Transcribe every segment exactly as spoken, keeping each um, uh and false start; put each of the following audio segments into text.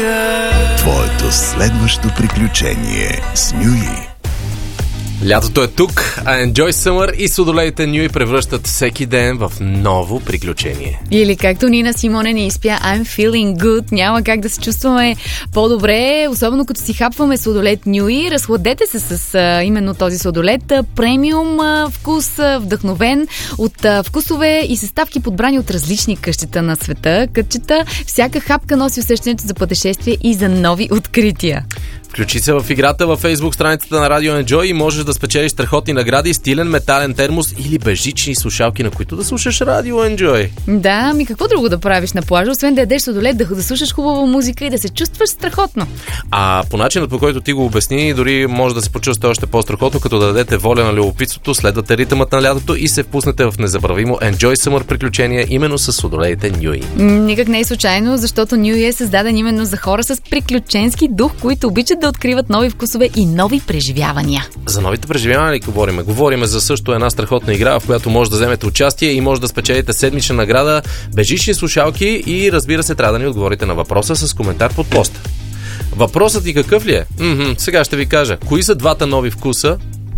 Твоето следващо приключение с Нюи. Лятото е тук, а Enjoy Summer и Судолеите Нюи превръщат всеки ден в ново приключение. Или както Нина Симоне ни изпя I'm feeling good, няма как да се чувстваме по-добре, особено като си хапваме сладолет Нюи. Разхладете се с а, именно този сладолет. Премиум а, вкус, а, вдъхновен от а, вкусове и съставки, подбрани от различни къщета на света. Кътчета, всяка хапка носи усещането за пътешествие и за нови открития. Включи се в играта във Facebook страницата на Радио Enjoy и можеш да спечелиш страхотни награди, стилен метален термос или бежични слушалки, на които да слушаш Радио Enjoy. Да, ми какво друго да правиш на плажа, освен да ядеш сладолет, да, да слушаш хубава музика и да се чувстваш страхотно. А по начинът, по който ти го обясни, дори може да се почувствате още по-страхотно, като да дадете воля на любопитството, следвате ритъмът на лятото и се впуснете в незабравимо Enjoy Summer приключение именно с Судолеите Нюи. Никак не е случайно, защото Нюи е създаден именно за хора с приключенски дух, които обичат да откриват нови вкусове и нови преживявания. За новите преживявания ли говорим? Говорим за също една страхотна игра, в която може да вземете участие и може да спечелите седмична награда, бежични слушалки и, разбира се, трябва да ни отговорите на въпроса с коментар под поста. Въпросът и какъв ли е? М-м, сега ще ви кажа. Кои са двата нови вкуса?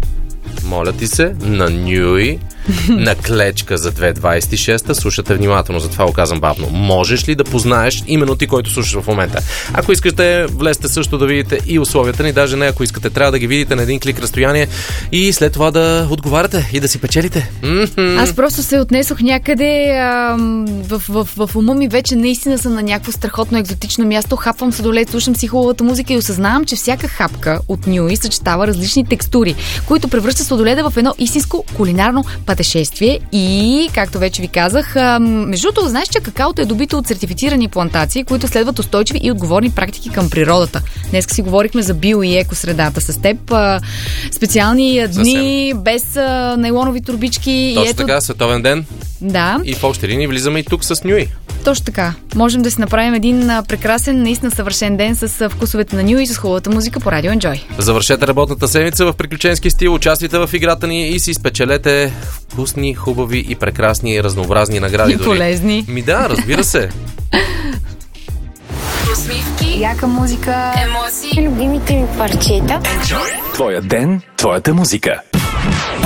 Моля ти се, на Нюи, на клечка за две хиляди двадесет и шеста. Слушате внимателно, затова го казвам бавно. Можеш ли да познаеш именно ти, който слушаш в момента? Ако искате, влезте също да видите и условията ни, даже не ако искате, трябва да ги видите на един клик разстояние и след това да отговаряте и да си печелите. Mm-hmm. Аз просто се отнесох някъде а, в, в, в, в ума ми вече наистина съм на някакво страхотно екзотично място, хапвам сладолет, слушам си хубавата музика и осъзнавам, че всяка хапка от Нюи съчетава различни текстури, които превръщат сладоледа в едно истинско кулинарно пътешествие и, както вече ви казах, между другото, знаеш, че какаото е добито от сертифицирани плантации, които следват устойчиви и отговорни практики към природата. Днес си говорихме за био и еко средата с теб. Специални дни, съвсем без нейлонови турбички. Точно и ето... така, световен ден. Да. И в общи линии влизаме и тук с Нюи. Точно така. Можем да си направим един прекрасен, наистина съвършен ден с вкусовете на Нюи и с хубавата музика по Радио Enjoy. Завършете работната седмица в приключенски стил, участвайте в играта ни и си спечелете вкусни, хубави и прекрасни, разнообразни награди. И дори полезни. Ми да, разбира се. Усмивки, яка музика, емоции, любимите ми парчета. Твоя ден, твоята музика.